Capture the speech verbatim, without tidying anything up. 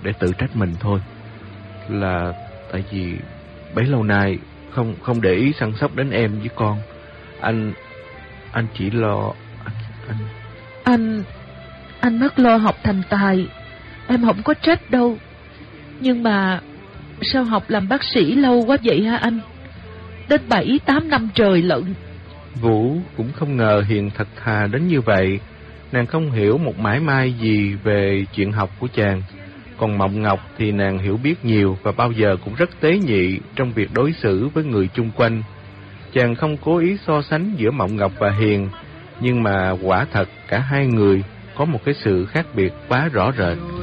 để tự trách mình thôi. Là tại vì bấy lâu nay không không để ý săn sóc đến em với con. Anh anh chỉ lo anh anh anh, anh mất lo học thành tài, em không có trách đâu. Nhưng mà sao học làm bác sĩ lâu quá vậy hả anh? Đến bảy tám năm trời lận. Vũ cũng không ngờ Hiền thật thà đến như vậy. Nàng không hiểu một mảy may gì về chuyện học của chàng. Còn Mộng Ngọc thì nàng hiểu biết nhiều và bao giờ cũng rất tế nhị trong việc đối xử với người chung quanh. Chàng không cố ý so sánh giữa Mộng Ngọc và Hiền, nhưng mà quả thật cả hai người có một cái sự khác biệt quá rõ rệt.